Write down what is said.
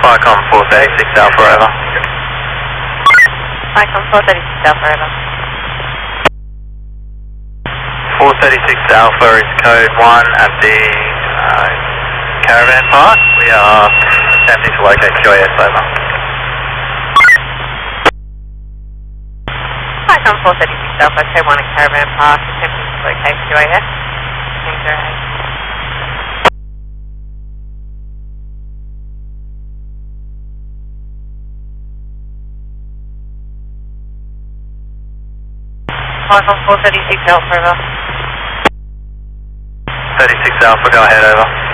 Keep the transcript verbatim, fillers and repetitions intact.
Icon four thirty-six Alpha, over. Icon four thirty-six Alpha, over. four thirty-six Alpha is code one at the uh, caravan park. We are attempting to locate Q A S, over. Icon four thirty-six Alpha, code one at caravan park, attempting to locate Q A S. Thanks, alright. Icon four thirty-six Alpha, over. thirty-six Alpha, go ahead, over.